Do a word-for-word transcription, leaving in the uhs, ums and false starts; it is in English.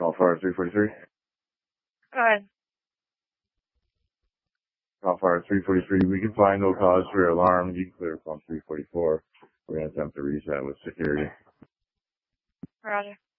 Call fire three forty-three. Go ahead. Call fire three forty-three. We can find no cause for your alarm. You can clear from three forty-four. We're going to attempt to reset with security. Roger.